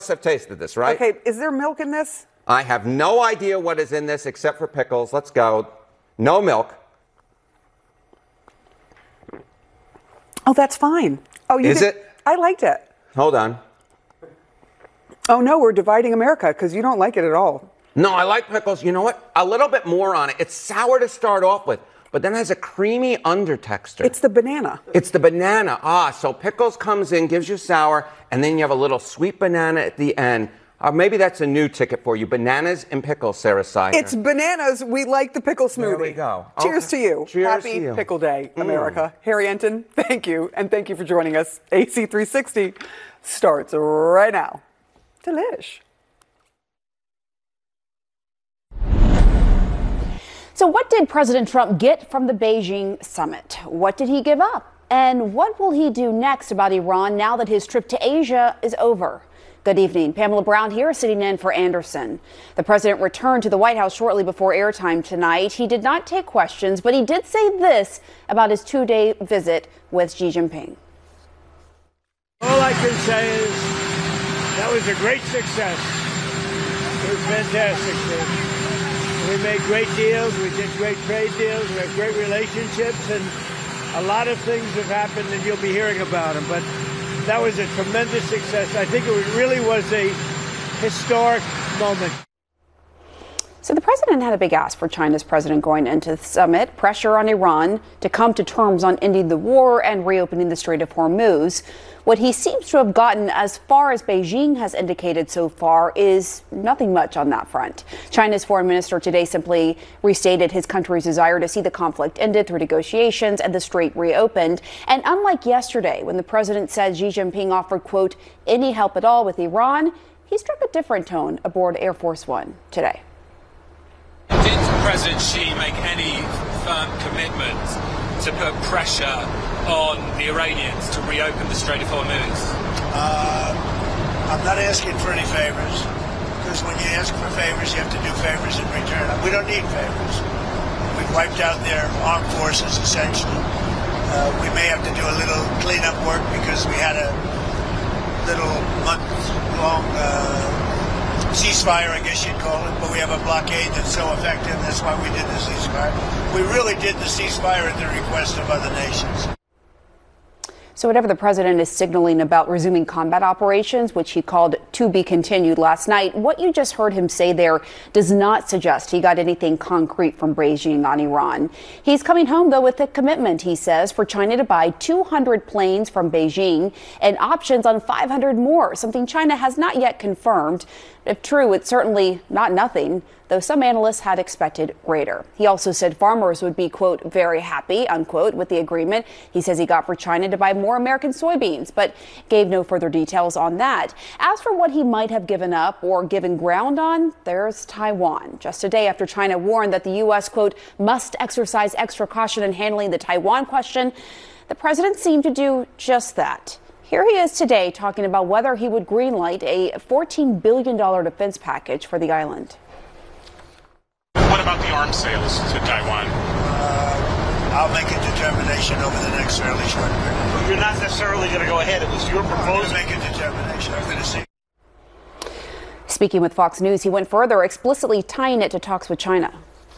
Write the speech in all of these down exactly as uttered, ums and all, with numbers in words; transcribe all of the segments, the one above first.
have tasted this, right? Okay, is there milk in this? I have no idea what is in this except for pickles. Let's go. No milk. Oh, that's fine. Oh, you Is did, it? I liked it. Hold on. Oh, no, we're dividing America because you don't like it at all. No, I like pickles. You know what? A little bit more on it. It's sour to start off with, but then it has a creamy undertexture. It's the banana. It's the banana. Ah, so pickles comes in, gives you sour, and then you have a little sweet banana at the end. Uh, maybe that's a new ticket for you. Bananas and pickles, Sarah Sider. It's bananas. We like the pickle smoothie. There we go. Cheers Okay. to you. Cheers Happy to you. Pickle Day, Mm. America. Harry Enton, thank you. And thank you for joining us. A C three sixty starts right now. Delish. So what did President Trump get from the Beijing summit? What did he give up? And what will he do next about Iran now that his trip to Asia is over? Good evening. Pamela Brown here, sitting in for Anderson. The president returned to the White House shortly before airtime tonight. He did not take questions, but he did say this about his two-day visit with Xi Jinping. All I can say is that was a great success. It was fantastic. We made great deals. We did great trade deals. We have great relationships, and a lot of things have happened, and you'll be hearing about them. But that was a tremendous success. I think it really was a historic moment. So the president had a big ask for China's president going into the summit, pressure on Iran to come to terms on ending the war and reopening the Strait of Hormuz. What he seems to have gotten, as far as Beijing has indicated so far, is nothing much on that front. China's foreign minister today simply restated his country's desire to see the conflict ended through negotiations and the strait reopened. And unlike yesterday, when the president said Xi Jinping offered, quote, any help at all with Iran, he struck a different tone aboard Air Force One today. Did President Xi make any firm commitment to put pressure on the Iranians to reopen the Strait of Hormuz? Uh, I'm not asking for any favors, because when you ask for favors, you have to do favors in return. We don't need favors. We've wiped out their armed forces, essentially. Uh, we may have to do a little cleanup work because we had a little month-long uh, ceasefire, I guess you'd call it, but we have a blockade that's so effective. That's why we did the ceasefire. We really did the ceasefire at the request of other nations. So whatever the president is signaling about resuming combat operations, which he called to be continued last night, what you just heard him say there does not suggest he got anything concrete from Beijing on Iran. He's coming home, though, with a commitment, he says, for China to buy two hundred planes from Beijing and options on five hundred more, something China has not yet confirmed. If true, it's certainly not nothing, though some analysts had expected greater. He also said farmers would be, quote, very happy, unquote, with the agreement he says he got for China to buy more American soybeans, but gave no further details on that. As for what he might have given up or given ground on, there's Taiwan. Just a day after China warned that the U S, quote, must exercise extra caution in handling the Taiwan question, the president seemed to do just that. Here he is today talking about whether he would greenlight a fourteen billion dollars defense package for the island. What about the arms sales to Taiwan? Uh, I'll make a determination over the next fairly short period. You're not necessarily going to go ahead. It was your proposal. I'll make a determination. I'm going to see. Speaking with Fox News, he went further, explicitly tying it to talks with China.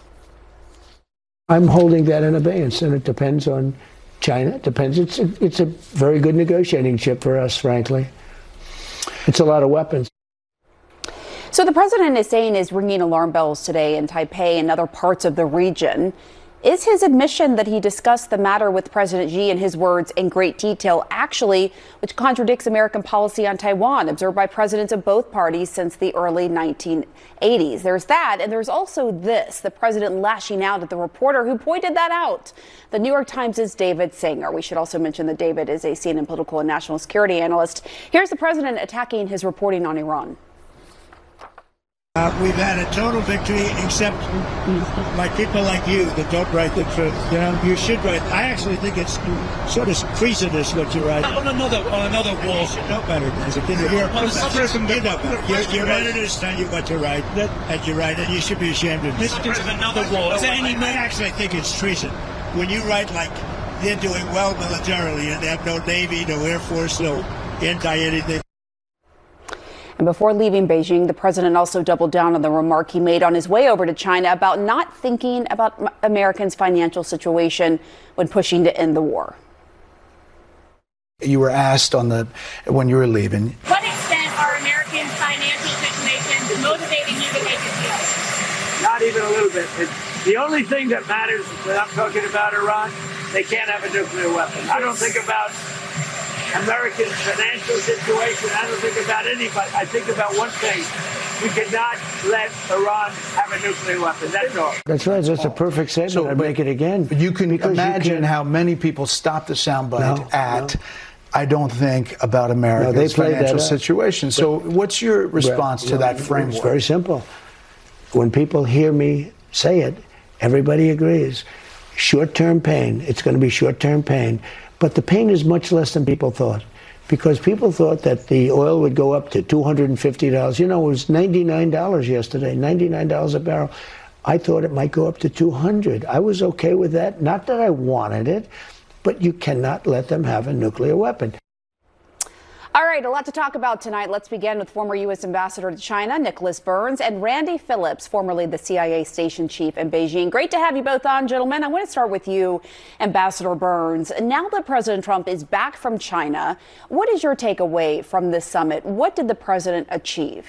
I'm holding that in abeyance, and it depends on China. It depends. It's a, it's a very good negotiating chip for us, frankly. It's a lot of weapons. So the president is saying is ringing alarm bells today in Taipei and other parts of the region. Is his admission that he discussed the matter with President Xi, in his words, in great detail, actually, which contradicts American policy on Taiwan, observed by presidents of both parties since the early nineteen eighties? There's that, and there's also this, the president lashing out at the reporter who pointed that out. The New York Times' David Sanger. We should also mention that David is a C N N political and national security analyst. Here's the president attacking his reporting on Iran. Uh, we've had a total victory, except by people like you that don't write the truth. You know, you should write. I actually think it's sort of treasonous what you write. On another, on another wall. You should know better than this. You know, you know better. Your, your editors tell you what to write, and you write it. You should be ashamed of this. Of another wall. Is there any? I actually think it's treason when you write like they're doing well militarily and they have no navy, no air force, no anti anything. And before leaving Beijing, the president also doubled down on the remark he made on his way over to China about not thinking about Americans' financial situation when pushing to end the war. You were asked on the when you were leaving. What extent are Americans' financial situations motivating you to make a deal? Not even a little bit. It's the only thing that matters when I'm talking about Iran, they can't have a nuclear weapon. I don't think about American financial situation. I don't think about anybody. I think about one thing. We cannot let Iran have a nuclear weapon. That's all. That's right. That's a perfect statement. So, I'd but- make it again. But you can Because you imagine can't- how many people stop the soundbite No, at, no. I don't think about America's they played that financial up. situation. So what's your response Well, to that well, framework? It's very simple. When people hear me say it, everybody agrees. Short-term pain. It's going to be short-term pain. But the pain is much less than people thought. Because people thought that the oil would go up to two hundred fifty dollars. You know, it was ninety-nine dollars yesterday, ninety-nine dollars a barrel. I thought it might go up to two hundred dollars. I was okay with that. Not that I wanted it, but you cannot let them have a nuclear weapon. All right, a lot to talk about tonight. Let's begin with former U S Ambassador to China, Nicholas Burns, and Randy Phillips, formerly the C I A station chief in Beijing. Great to have you both on, gentlemen. I want to start with you, Ambassador Burns. Now that President Trump is back from China, what is your takeaway from this summit? What did the president achieve?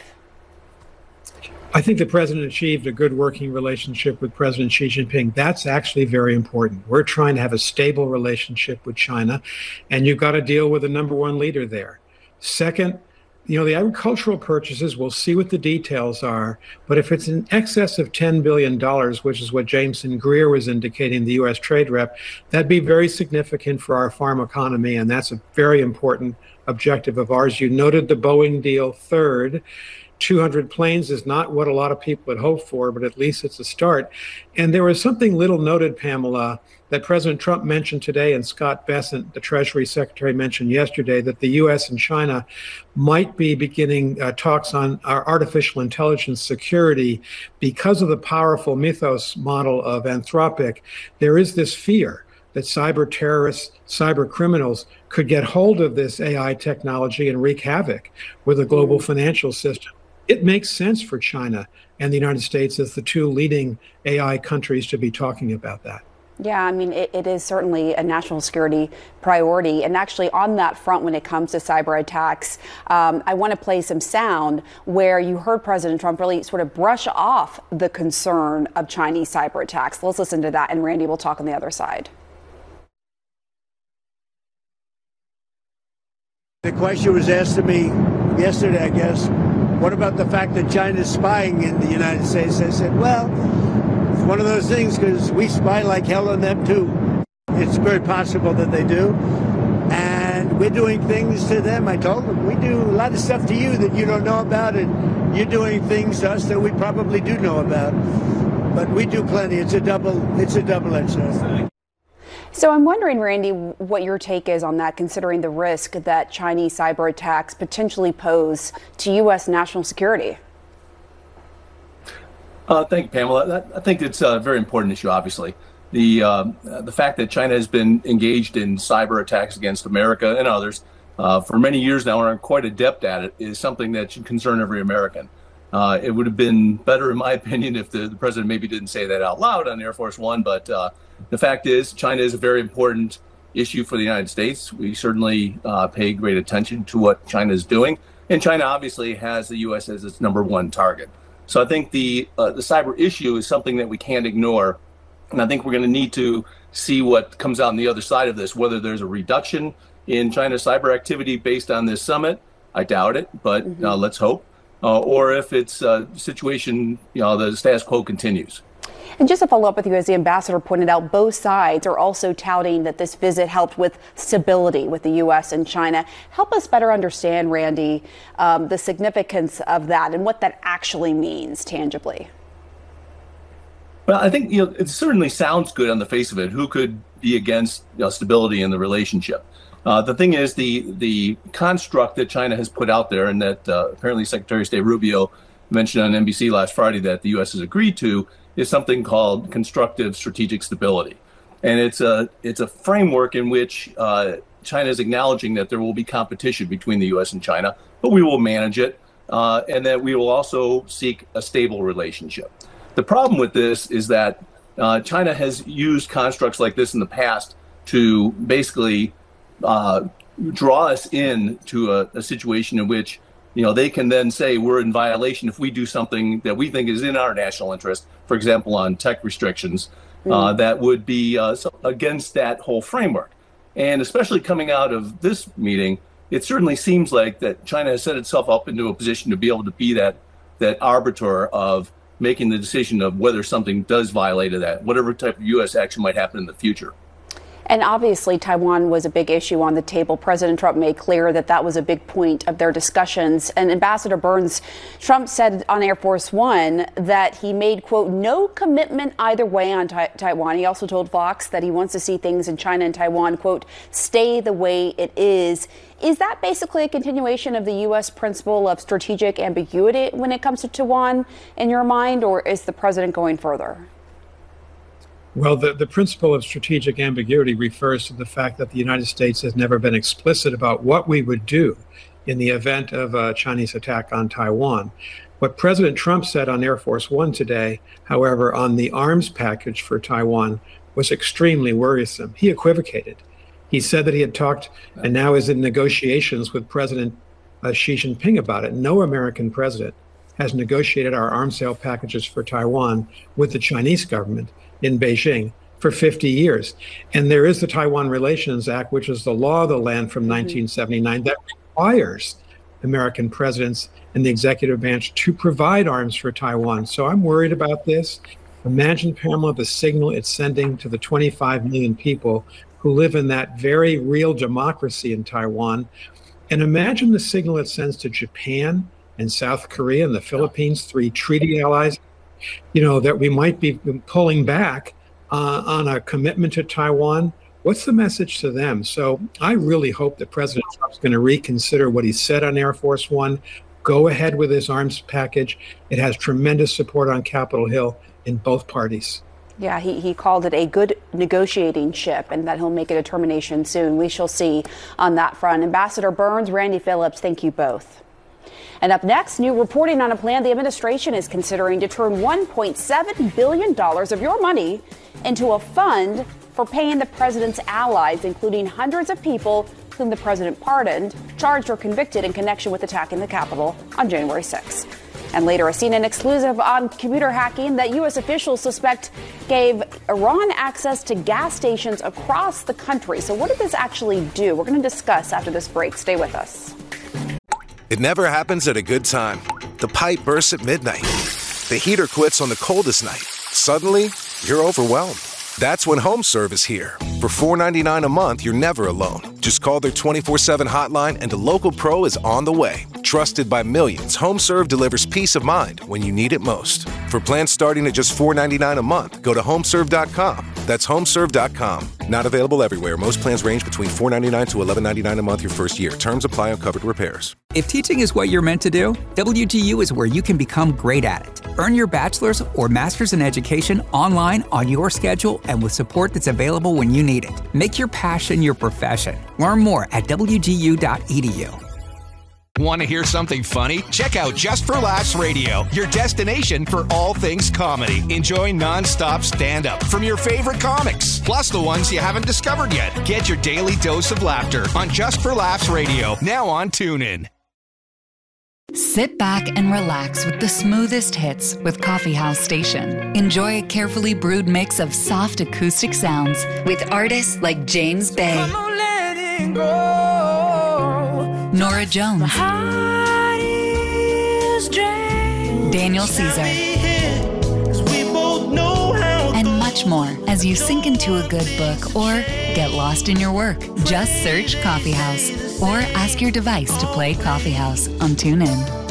I think the president achieved a good working relationship with President Xi Jinping. That's actually very important. We're trying to have a stable relationship with China, and you've got to deal with the number one leader there. Second, you know, the agricultural purchases, we'll see what the details are, but if it's in excess of ten billion dollars, which is what Jameson Greer was indicating, the U S trade rep, that'd be very significant for our farm economy, and that's a very important objective of ours. You noted the Boeing deal third. two hundred planes is not what a lot of people had hoped for, but at least it's a start. And there was something little noted, Pamela, that President Trump mentioned today, and Scott Bessent, the Treasury Secretary, mentioned yesterday, that the U S and China might be beginning uh, talks on our artificial intelligence security because of the powerful mythos model of Anthropic. There is this fear that cyber terrorists, cyber criminals could get hold of this A I technology and wreak havoc with the global financial system. It makes sense for China and the United States as the two leading A I countries to be talking about that. Yeah, I mean, it, it is certainly a national security priority. And actually, on that front, when it comes to cyber attacks, um, I want to play some sound where you heard President Trump really sort of brush off the concern of Chinese cyber attacks. Let's listen to that, and Randy will talk on the other side. The question was asked to me yesterday, I guess, what about the fact that China's spying in the United States? I said, well, it's one of those things because we spy like hell on them too. It's very possible that they do. And we're doing things to them. I told them, we do a lot of stuff to you that you don't know about, and you're doing things to us that we probably do know about. But we do plenty. It's a double, it's a double-edged sword. So I'm wondering, Randy, what your take is on that, considering the risk that Chinese cyber attacks potentially pose to U S national security. Uh, thank you, Pamela. I think it's a very important issue, obviously. The, uh, the fact that China has been engaged in cyber attacks against America and others uh, for many years now and are quite adept at it is something that should concern every American. Uh, it would have been better, in my opinion, if the, the president maybe didn't say that out loud on Air Force One, but uh, the fact is, China is a very important issue for the United States. We certainly uh, pay great attention to what China is doing, and China obviously has the U S as its number one target. So I think the uh, the cyber issue is something that we can't ignore, and I think we're going to need to see what comes out on the other side of this, whether there's a reduction in China's cyber activity based on this summit. I doubt it, but mm-hmm. uh, let's hope. Uh, or if it's a situation, you know, the status quo continues. And just to follow up with you, as the ambassador pointed out, both sides are also touting that this visit helped with stability with the U S and China. Help us better understand, Randy, um, the significance of that and what that actually means tangibly. Well, I think, you know, it certainly sounds good on the face of it. Who could be against, you know, stability in the relationship? Uh, the thing is, the the construct that China has put out there, and that uh, apparently Secretary of State Rubio mentioned on N B C last Friday that the U S has agreed to, is something called constructive strategic stability. And it's a it's a framework in which uh, China is acknowledging that there will be competition between the U S and China, but we will manage it. uh, and that we will also seek a stable relationship. The problem with this is that uh, China has used constructs like this in the past to basically uh, draw us in to a, a situation in which, you know, they can then say we're in violation if we do something that we think is in our national interest, for example, on tech restrictions, uh, mm. that would be uh, against that whole framework. And especially coming out of this meeting, it certainly seems like that China has set itself up into a position to be able to be that that arbiter of making the decision of whether something does violate that, whatever type of U S action might happen in the future. And obviously, Taiwan was a big issue on the table. President Trump made clear that that was a big point of their discussions. And Ambassador Burns, Trump said on Air Force One that he made, quote, no commitment either way on ta- Taiwan. He also told Fox that he wants to see things in China and Taiwan, quote, stay the way it is. Is that basically a continuation of the U S principle of strategic ambiguity when it comes to Taiwan in your mind, or is the president going further? Well, the, the principle of strategic ambiguity refers to the fact that the United States has never been explicit about what we would do in the event of a Chinese attack on Taiwan. What President Trump said on Air Force One today, however, on the arms package for Taiwan was extremely worrisome. He equivocated. He said that he had talked and now is in negotiations with President uh, Xi Jinping about it. No American president has negotiated our arms sale packages for Taiwan with the Chinese government in Beijing for fifty years. And there is the Taiwan Relations Act, which is the law of the land from nineteen seventy-nine that requires American presidents and the executive branch to provide arms for Taiwan. So I'm worried about this. Imagine, Pamela, the signal it's sending to the twenty-five million people who live in that very real democracy in Taiwan. And imagine the signal it sends to Japan and South Korea and the Philippines, three treaty allies, you know, that we might be pulling back uh, on a commitment to Taiwan. What's the message to them? So I really hope that President Trump's going to reconsider what he said on Air Force One, go ahead with his arms package. It has tremendous support on Capitol Hill in both parties. Yeah, he, he called it a good negotiating chip and that he'll make a determination soon. We shall see on that front. Ambassador Burns, Randy Phillips, thank you both. And up next, new reporting on a plan the administration is considering to turn one point seven billion dollars of your money into a fund for paying the president's allies, including hundreds of people whom the president pardoned, charged or convicted in connection with attacking the Capitol on January sixth. And later, a C N N exclusive on computer hacking that U S officials suspect gave Iran access to gas stations across the country. So what did this actually do? We're going to discuss after this break. Stay with us. It never happens at a good time. The pipe bursts at midnight. The heater quits on the coldest night. Suddenly, you're overwhelmed. That's when HomeServe is here. For four dollars and ninety-nine cents a month, you're never alone. Just call their twenty-four seven hotline and a local pro is on the way. Trusted by millions, HomeServe delivers peace of mind when you need it most. For plans starting at just four dollars and ninety-nine cents a month, go to homeserve dot com. That's homeserve dot com. Not available everywhere. Most plans range between four dollars and ninety-nine cents to eleven dollars and ninety-nine cents a month your first year. Terms apply on covered repairs. If teaching is what you're meant to do, W G U is where you can become great at it. Earn your bachelor's or master's in education online on your schedule and with support that's available when you need it. Make your passion your profession. Learn more at W G U dot E D U. Want to hear something funny? Check out Just for Laughs Radio, your destination for all things comedy. Enjoy nonstop stand-up from your favorite comics, plus the ones you haven't discovered yet. Get your daily dose of laughter on Just for Laughs Radio, now on TuneIn. Sit back and relax with the smoothest hits with Coffee House Station. Enjoy a carefully brewed mix of soft acoustic sounds with artists like James Bay, Nora Jones, Daniel Caesar, and much more as you sink into a good book or get lost in your work. Just search Coffee House or ask your device to play Coffee House on TuneIn.